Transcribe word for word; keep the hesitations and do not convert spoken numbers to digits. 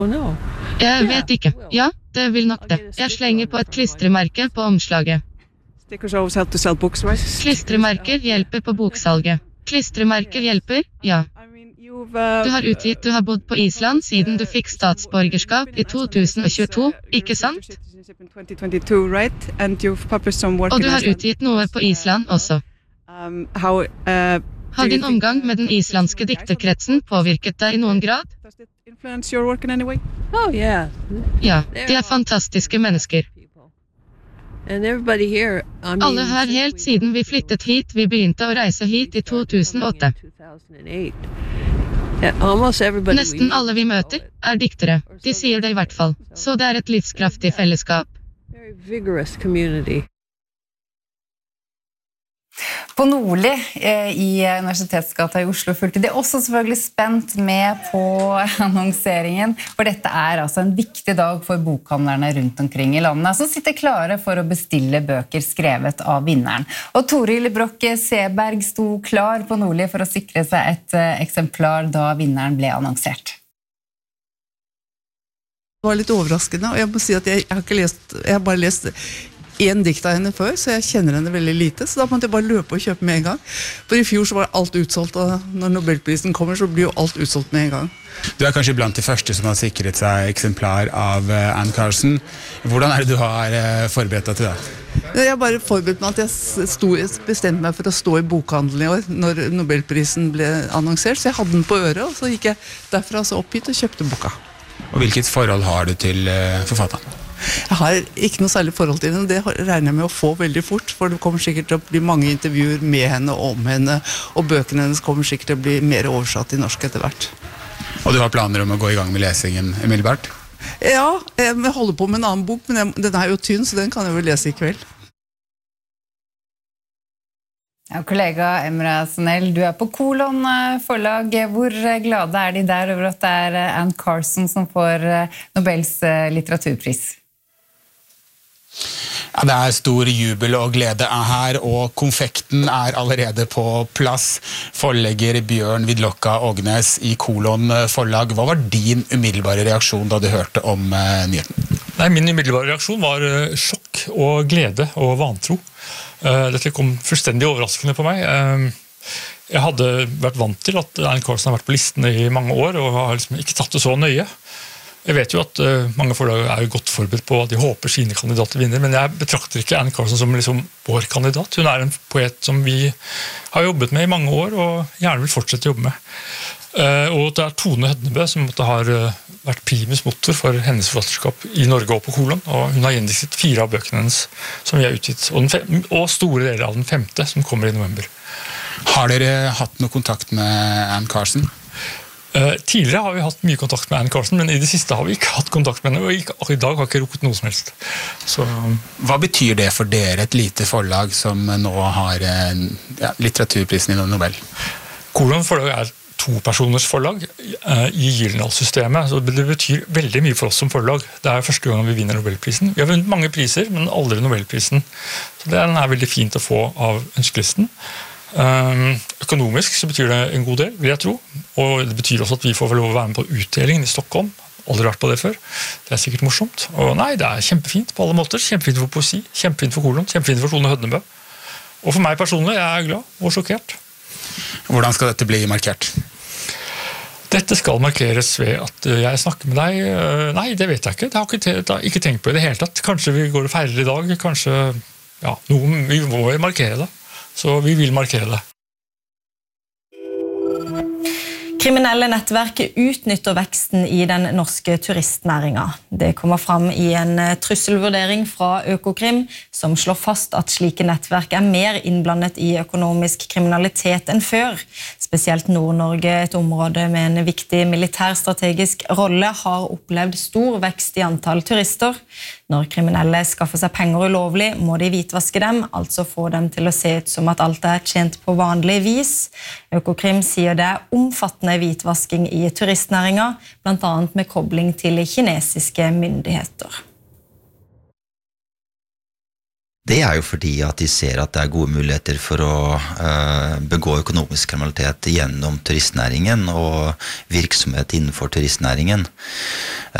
Jeg vet ikke. Ja, det vil nok det. Jeg slenger på et klistremerke på omslaget. Klistremerker hjelper på boksalget. Klistremerker hjelper, ja. Du har utgitt, du har bodd på Island siden du fikk statsborgerskap i to tusen tjueto, ikke sant? Og du har utgitt noe på Island også. Har din omgang med den islandske dikterkretsen påvirket deg i noen grad? Ja, de er fantastiske mennesker. Alle her helt siden vi flyttet hit, vi begynte å reise hit i to tusen åtte. Nesten alle vi møter er diktere, de sier det i hvert fall, så det er et livskraftig fellesskap. På Nordli i Universitetsgata i Oslo fulgte de også selvfølgelig spent med på annonseringen, for dette er altså en viktig dag for bokhandlerne rundt omkring i landet, som sitter klare for å bestille bøker skrevet av vinneren. Og Toril Broch Seberg sto klar på Nordli for å sikre seg et eksemplar da vinneren ble annonsert. Det var litt overraskende, og jeg må si at jeg, jeg har ikke lest, jeg har bare lest en dikt av henne før, så jeg kjenner henne veldig lite, så da måtte jeg bare løpe og kjøpe med en gang. For i fjor så var alt utsolgt, og når Nobelprisen kommer så blir jo alt utsolgt med en gang. Du er kanskje blant de første som har sikret seg eksemplar av Anne Carson. Hvordan er det du har forberedt deg til det? Jeg har bare forberedt meg at jeg sto, bestemte meg for å stå i bokhandelen i år, når Nobelprisen ble annonsert, så jeg hadde den på øret, og så gikk jeg derfra så opp hit og kjøpte boka. Og hvilket forhold har du til forfatteren? Jeg har ikke noe særlig forhold til henne, det regner jeg med å få veldig fort, for det kommer sikkert til å bli mange intervjuer med henne og om henne, og bøkene hennes kommer sikkert til å bli mer oversatt i norsk etter hvert. Og du har planer om å gå i gang med lesingen umiddelbart? Ja, jeg holder på med en annen bok, men den er jo tynn, så den kan jeg vel lese i kveld. Ja, kollega Emra Sonell, du er på Kolon forlag. Hvor glade er de der over at det er Anne Carson som får Nobels litteraturpris? Ja, det er stor jubel og glede her, og konfekten er allerede på plass. Forlegger Bjørn Vidlokka Ågnes i Kolon forlag. Hva var din umiddelbare reaksjon da du hørte om uh, nyheten? Nei, min umiddelbare reaksjon var uh, sjokk og glede og vantro. Uh, dette kom fullstendig overraskende på meg. Uh, jeg hadde vært vant til at Anne Carson har vært på listene i mange år, og har liksom ikke tatt det så nøye. Jeg vet jo at uh, mange forlag er godt forberedt på at de håper sine kandidater vinner, men jeg betrakter ikke Anne Carson som liksom vår kandidat. Hun er en poet som vi har jobbet med i mange år, og gjerne vil fortsette å jobbe med. Uh, og det er Tone Hødnebø som har uh, vært primus motor for hennes forfatterskap i Norge og på Kolon, og hun har gjendiktet fire av bøkene hennes som vi har utgitt, og, den og store deler av den femte som kommer i november. Har dere hatt noe kontakt med Anne Carson? Uh, tidligere har vi hatt mye kontakt med Anne Carson, men i det siste har vi ikke hatt kontakt med henne, og ikke, og i dag har ikke rukket noe som helst. Så, um, Hva betyr det for dere, et lite forlag som nå har uh, ja, litteraturprisen i Nobel? Kolon forlag er to-personers forlag uh, i Gyldendal-systemet, så det betyr veldig mye for oss som forlag. Det er første gang vi vinner Nobelprisen. Vi har vunnet mange priser, men aldri Nobelprisen. Så den er veldig fint å få av ønskelisten. Um, økonomisk så betyr det en god del, vil jeg tro, og det betyr også at vi får lov å være med på utdelingen i Stockholm. Aldri vært på det før. Det er sikkert morsomt. Og nei, det er kjempefint på alle måter. Kjempefint for poesi, kjempefint for Kolon, kjempefint for Tone Hødnebø. Og for meg personlig, jeg er glad og sjokkert. Hvordan skal dette bli markert? Dette skal markeres ved at jeg snakker med deg. Nei, det vet jeg ikke. Det har ikke, det har ikke tenkt på i det hele tatt. Kanskje vi går og feirer i dag. Kanskje, ja, noen, vi må markere det. Så vi vil markere det. Kriminelle nettverk utnytter veksten i den norske turistnæringa. Det kommer fram i en trusselvurdering fra Økokrim, som slår fast at slike nettverk er mer innblandet i økonomisk kriminalitet enn før. Spesielt Nord-Norge, et område med en viktig militærstrategisk rolle, har opplevd stor vekst i antall turister. Når kriminelle skaffer seg penger ulovlig, må de hvitvaske dem, altså få dem til å se ut som at alt er tjent på vanlig vis. Økokrim sier det er omfattende hvitvasking i turistnæringa, blant annet med kobling til kinesiske myndigheter. Det er jo fordi at de ser at det er gode muligheter for å uh, begå økonomisk kriminalitet gjennom turistnæringen og virksomhet innenfor turistnæringen.